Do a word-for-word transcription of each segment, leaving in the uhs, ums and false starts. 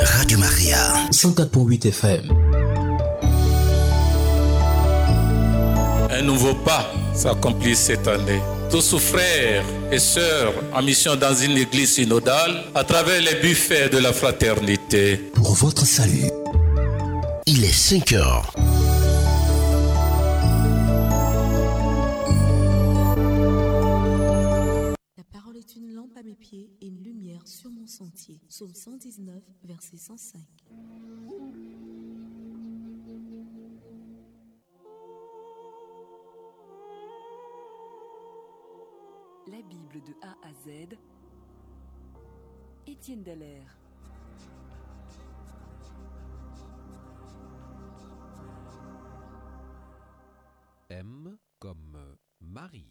Radio Maria, cent quatre virgule huit F M. Un nouveau pas s'accomplit cette année. Tous frères et sœurs en mission dans une église synodale, à travers les buffets de la fraternité. Pour votre salut, il est cinq heures. La parole est une lampe à mes pieds et une lumière sur mon sentier. Psaume cent dix-neuf, verset cent cinq. La Bible de A à Z, Étienne Dallaire. M comme Marie.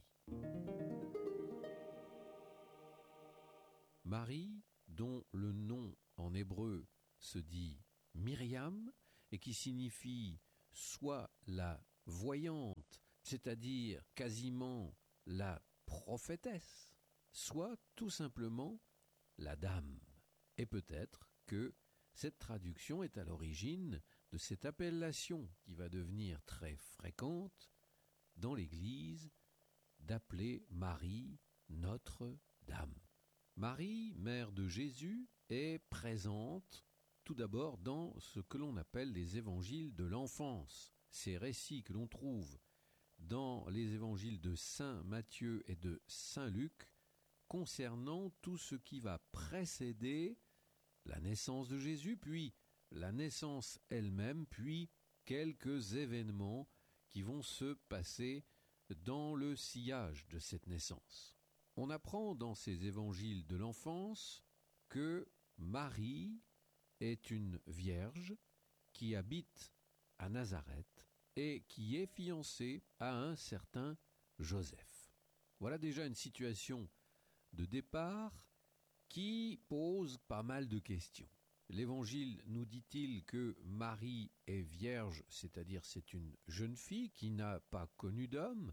Marie, dont le nom en hébreu se dit Myriam et qui signifie soit la voyante, c'est-à-dire quasiment la prophétesse, soit tout simplement la dame. Et peut-être que cette traduction est à l'origine de cette appellation qui va devenir très fréquente dans l'Église d'appeler Marie Notre-Dame. Marie, mère de Jésus, est présente tout d'abord dans ce que l'on appelle les évangiles de l'enfance. Ces récits que l'on trouve dans les évangiles de saint Matthieu et de saint Luc concernant tout ce qui va précéder la naissance de Jésus, puis la naissance elle-même, puis quelques événements qui vont se passer dans le sillage de cette naissance. On apprend dans ces évangiles de l'enfance que Marie est une vierge qui habite à Nazareth et qui est fiancée à un certain Joseph. Voilà déjà une situation de départ qui pose pas mal de questions. L'Évangile nous dit-il que Marie est vierge, c'est-à-dire c'est une jeune fille qui n'a pas connu d'homme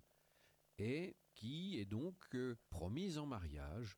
et qui est donc promise en mariage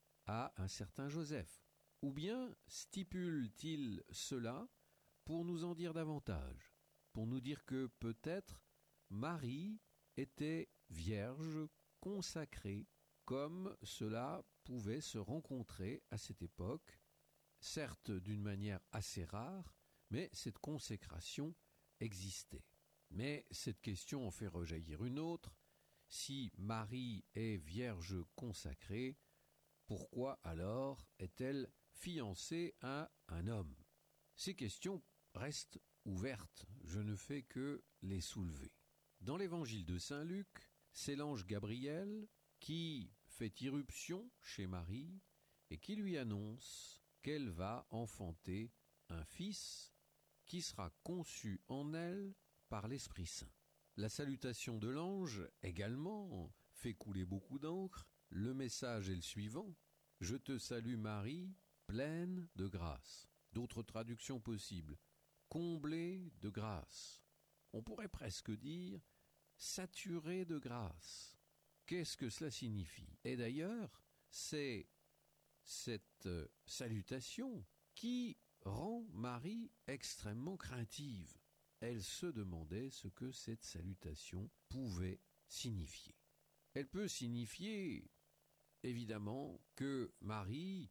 à un certain Joseph. Ou bien stipule-t-il cela pour nous en dire davantage, pour nous dire que peut-être Marie était vierge, consacrée, comme cela pouvait se rencontrer à cette époque, certes d'une manière assez rare, mais cette consécration existait. Mais cette question en fait rejaillir une autre. Si Marie est vierge consacrée, pourquoi alors est-elle fiancée à un homme ? Ces questions restent ouvertes, je ne fais que les soulever. Dans l'évangile de saint Luc, c'est l'ange Gabriel qui fait irruption chez Marie et qui lui annonce qu'elle va enfanter un fils qui sera conçu en elle par l'Esprit Saint. La salutation de l'ange également fait couler beaucoup d'encre. Le message est le suivant: « Je te salue Marie, pleine de grâce ». D'autres traductions possibles: « Comblée de grâce ». On pourrait presque dire « saturée de grâce ». Qu'est-ce que cela signifie ? Et d'ailleurs, c'est cette salutation qui rend Marie extrêmement craintive. Elle se demandait ce que cette salutation pouvait signifier. Elle peut signifier, évidemment, que Marie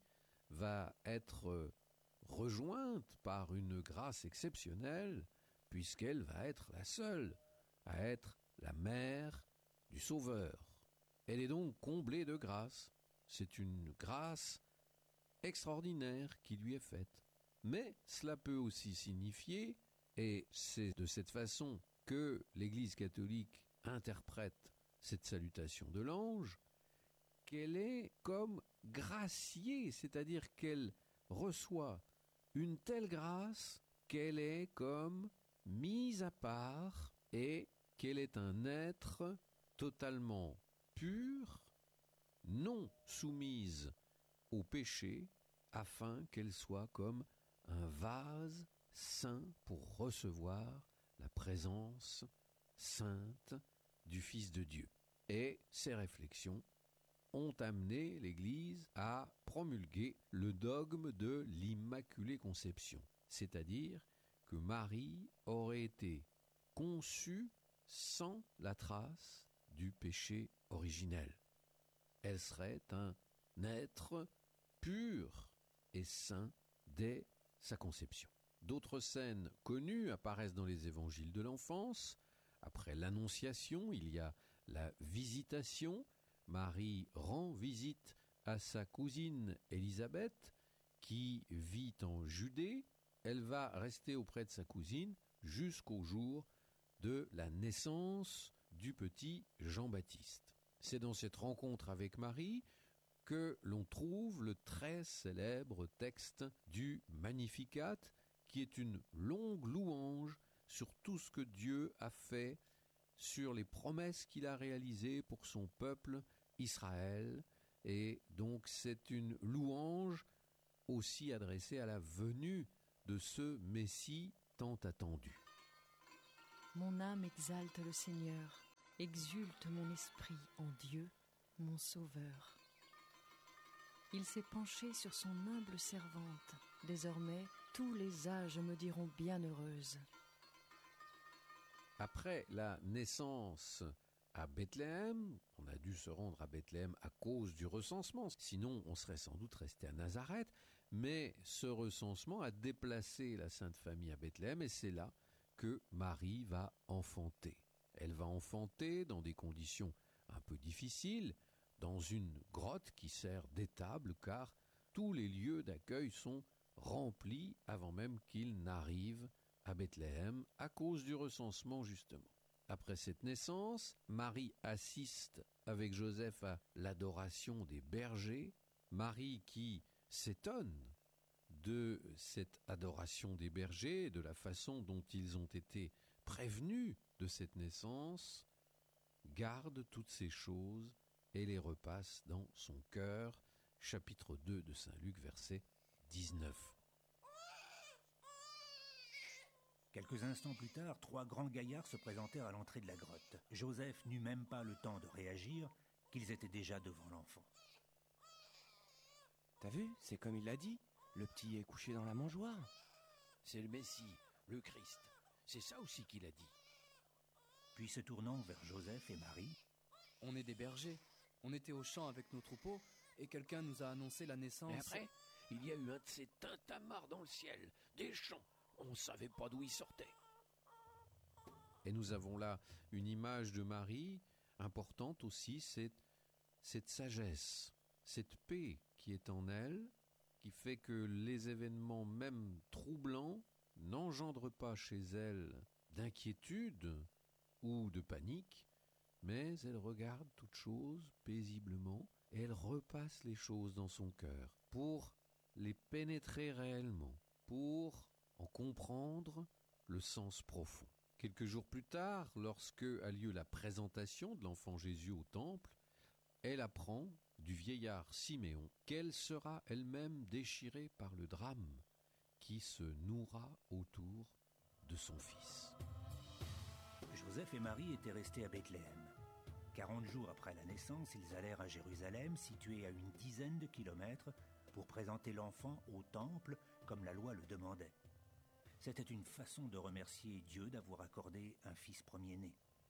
va être rejointe par une grâce exceptionnelle, puisqu'elle va être la seule à être la mère du Sauveur. Elle est donc comblée de grâce. C'est une grâce extraordinaire qui lui est faite. Mais cela peut aussi signifier, et c'est de cette façon que l'Église catholique interprète cette salutation de l'ange, qu'elle est comme graciée, c'est-à-dire qu'elle reçoit une telle grâce qu'elle est comme mise à part et qu'elle est un être totalement pur, non soumise au péché, afin qu'elle soit comme un vase saint pour recevoir la présence sainte du Fils de Dieu. Et ces réflexions ont amené l'Église à promulguer le dogme de l'Immaculée Conception, c'est-à-dire que Marie aurait été conçue sans la trace du péché originel. Elle serait un être pur et saint dès sa conception. D'autres scènes connues apparaissent dans les évangiles de l'enfance. Après l'Annonciation, il y a la Visitation. Marie rend visite à sa cousine Élisabeth, qui vit en Judée. Elle va rester auprès de sa cousine jusqu'au jour de la naissance du petit Jean-Baptiste. C'est dans cette rencontre avec Marie que l'on trouve le très célèbre texte du Magnificat, qui est une longue louange sur tout ce que Dieu a fait, sur les promesses qu'il a réalisées pour son peuple Israël. Et donc c'est une louange aussi adressée à la venue de ce Messie tant attendu. Mon âme exalte le Seigneur, exulte mon esprit en Dieu, mon Sauveur. Il s'est penché sur son humble servante. Désormais, tous les âges me diront bienheureuse. Après la naissance à Bethléem, on a dû se rendre à Bethléem à cause du recensement, sinon on serait sans doute resté à Nazareth, mais ce recensement a déplacé la Sainte Famille à Bethléem et c'est là que Marie va enfanter. Elle va enfanter dans des conditions un peu difficiles, dans une grotte qui sert d'étable, car tous les lieux d'accueil sont remplis avant même qu'ils n'arrivent à Bethléem, à cause du recensement justement. Après cette naissance, Marie assiste avec Joseph à l'adoration des bergers. Marie qui s'étonne de cette adoration des bergers, de la façon dont ils ont été prévenus de cette naissance, garde toutes ces choses et les repasse dans son cœur. Chapitre deux de Saint Luc, verset dix-neuf. Quelques instants plus tard, trois grands gaillards se présentèrent à l'entrée de la grotte. Joseph n'eut même pas le temps de réagir, qu'ils étaient déjà devant l'enfant. T'as vu, c'est comme il l'a dit, le petit est couché dans la mangeoire. C'est le Messie, le Christ. C'est ça aussi qu'il a dit. Puis se tournant vers Joseph et Marie, « On est des bergers. On était au champ avec nos troupeaux et quelqu'un nous a annoncé la naissance... » Et après, il y a eu un de ces tintamarres dans le ciel, des chants. On ne savait pas d'où ils sortaient. Et nous avons là une image de Marie importante aussi, c'est cette sagesse, cette paix qui est en elle, qui fait que les événements même troublants n'engendrent pas chez elle d'inquiétude ou de panique, mais elle regarde toute chose paisiblement et elle repasse les choses dans son cœur pour les pénétrer réellement, pour en comprendre le sens profond. Quelques jours plus tard, lorsque a lieu la présentation de l'enfant Jésus au temple, elle apprend du vieillard Siméon qu'elle sera elle-même déchirée par le drame qui se nouera autour de son fils. Joseph et Marie étaient restés à Bethléem. Quarante jours après la naissance, ils allèrent à Jérusalem, située à une dizaine de kilomètres, pour présenter l'enfant au temple comme la loi le demandait. C'était une façon de remercier Dieu d'avoir accordé un fils premier-né.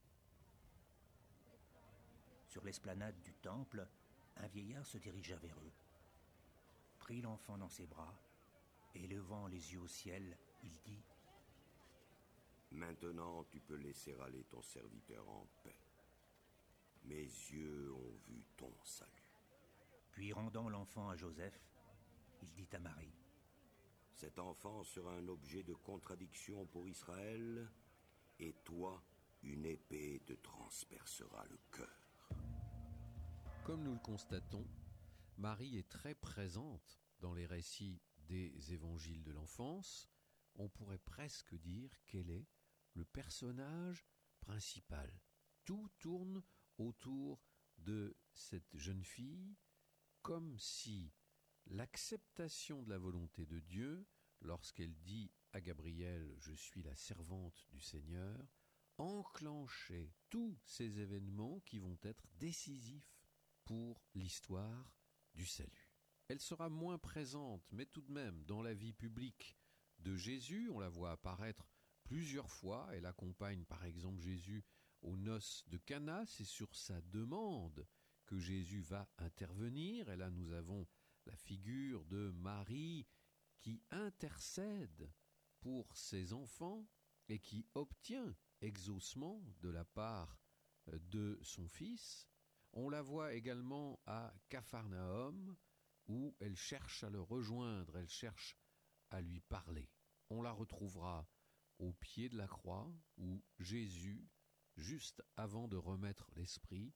Sur l'esplanade du temple, un vieillard se dirigea vers eux, prit l'enfant dans ses bras, et levant les yeux au ciel, il dit : « Maintenant tu peux laisser aller ton serviteur en paix. Mes yeux ont vu ton salut. » Puis rendant l'enfant à Joseph, il dit à Marie : « Cet enfant sera un objet de contradiction pour Israël, et toi, une épée te transpercera le cœur. » Comme nous le constatons, Marie est très présente dans les récits des évangiles de l'enfance. On pourrait presque dire qu'elle est le personnage principal. Tout tourne autour de cette jeune fille, comme si l'acceptation de la volonté de Dieu, lorsqu'elle dit à Gabriel « Je suis la servante du Seigneur », enclenchait tous ces événements qui vont être décisifs pour l'histoire du salut. Elle sera moins présente, mais tout de même, dans la vie publique de Jésus. On la voit apparaître plusieurs fois. Elle accompagne par exemple Jésus aux noces de Cana. C'est sur sa demande que Jésus va intervenir. Et là, nous avons la figure de Marie qui intercède pour ses enfants et qui obtient exaucement de la part de son fils. On la voit également à Capharnaüm, où elle cherche à le rejoindre, elle cherche à lui parler. On la retrouvera au pied de la croix, où Jésus, juste avant de remettre l'esprit,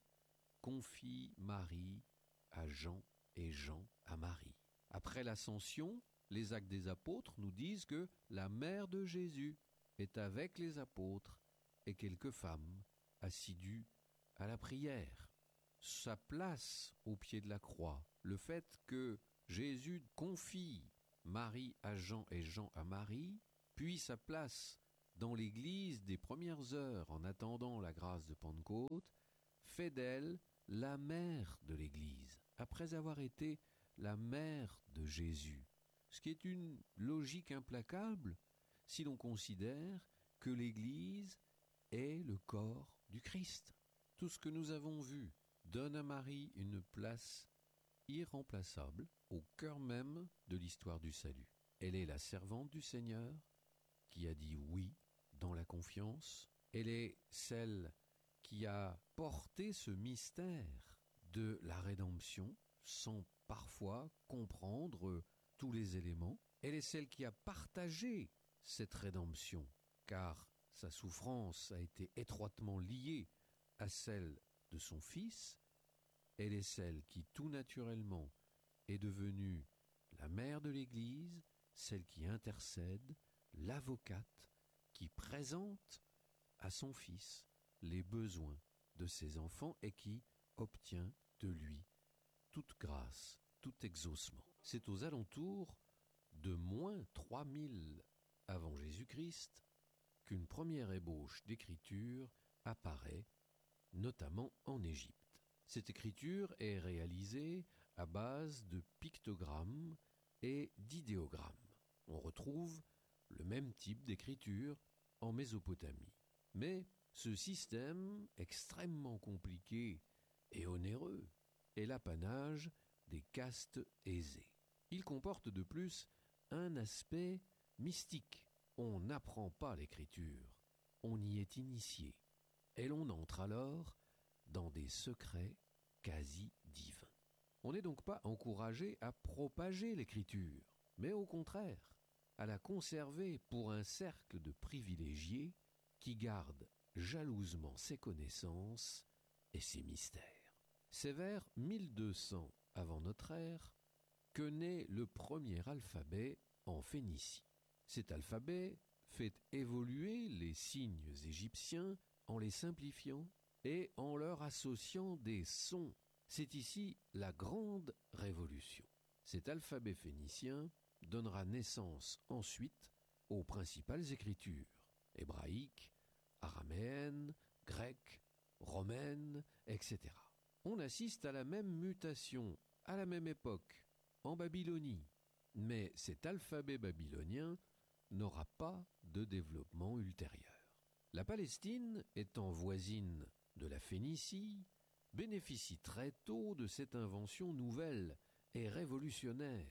confie Marie à Jean et Jean à Marie. Après l'ascension, les Actes des Apôtres nous disent que la mère de Jésus est avec les apôtres et quelques femmes assidues à la prière. Sa place au pied de la croix, le fait que Jésus confie Marie à Jean et Jean à Marie, puis sa place dans l'Église des premières heures en attendant la grâce de Pentecôte, fait d'elle la mère de l'Église, après avoir été la mère de Jésus. Ce qui est une logique implacable si l'on considère que l'Église est le corps du Christ. Tout ce que nous avons vu donne à Marie une place irremplaçable au cœur même de l'histoire du salut. Elle est la servante du Seigneur qui a dit oui dans la confiance. Elle est celle qui a porté ce mystère de la rédemption sans parfois comprendre tous les éléments. Elle est celle qui a partagé cette rédemption, car sa souffrance a été étroitement liée à celle de son Fils. Elle est celle qui, tout naturellement, est devenue la mère de l'Église, celle qui intercède, l'avocate, qui présente à son Fils les besoins de ses enfants et qui obtient de lui toute grâce, tout exaucement. C'est aux alentours de moins trois mille avant Jésus-Christ qu'une première ébauche d'écriture apparaît, notamment en Égypte. Cette écriture est réalisée à base de pictogrammes et d'idéogrammes. On retrouve le même type d'écriture en Mésopotamie. Mais ce système extrêmement compliqué et onéreux est l'apanage des castes aisées. Il comporte de plus un aspect mystique. On n'apprend pas l'écriture, on y est initié, et l'on entre alors dans des secrets quasi divins. On n'est donc pas encouragé à propager l'écriture, mais au contraire, à la conserver pour un cercle de privilégiés qui gardent jalousement ses connaissances et ses mystères. C'est vers mille deux cents avant notre ère que naît le premier alphabet en Phénicie. Cet alphabet fait évoluer les signes égyptiens en les simplifiant et en leur associant des sons. C'est ici la grande révolution. Cet alphabet phénicien donnera naissance ensuite aux principales écritures, hébraïques, araméennes, grecques, romaines, et cetera. On assiste à la même mutation, à la même époque, en Babylonie. Mais cet alphabet babylonien n'aura pas de développement ultérieur. La Palestine, étant voisine de la Phénicie, bénéficie très tôt de cette invention nouvelle et révolutionnaire.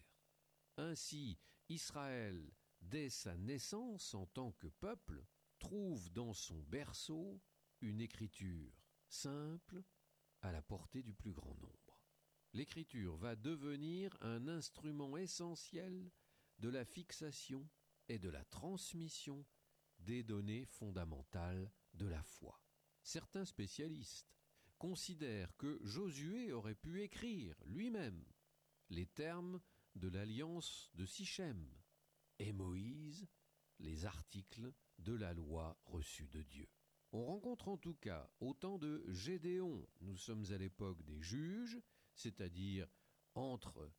Ainsi, Israël, dès sa naissance en tant que peuple, trouve dans son berceau une écriture simple à la portée du plus grand nombre. L'écriture va devenir un instrument essentiel de la fixation et de la transmission des données fondamentales de la foi. Certains spécialistes considèrent que Josué aurait pu écrire lui-même les termes de l'alliance de Sichem et Moïse les articles de la loi reçue de Dieu. On rencontre en tout cas au temps de Gédéon, nous sommes à l'époque des juges, c'est-à-dire entre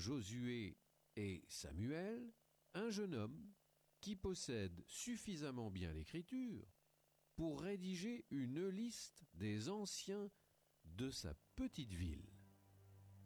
Josué et Samuel, un jeune homme qui possède suffisamment bien l'écriture pour rédiger une liste des anciens de sa petite ville.